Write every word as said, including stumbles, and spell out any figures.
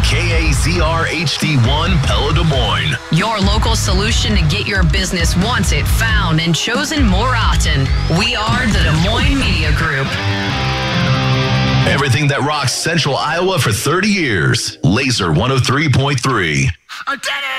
K A Z R H D one Pella Des Moines. Your local solution to get your business wanted, found, and chosen more often. We are the Des Moines Media Group. Everything that rocks Central Iowa for thirty years. Laser one oh three point three. I did it!